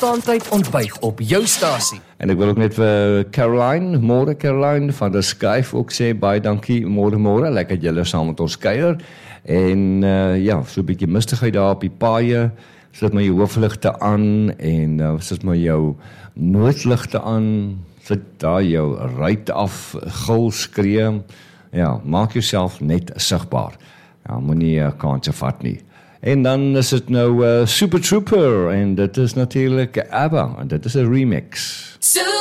Opstaantyd ontbyt op jou stasie. En ek wil ook net vir Caroline, môre Caroline van die Skyf ook sê, baie dankie, môre, lekker julle saam met ons kuier. En ja, so 'n bietjie mistigheid daar op die paaie, sit maar jou hoofligte aan en sit maar jou noodligte aan, sit daar jou ruit af, gil skree, ja, maak jouself net sigbaar. Ja, moenie kanse vat nie. En dan is dit nou Super Trooper en dit is natuurlik ABBA en dit is 'n remix.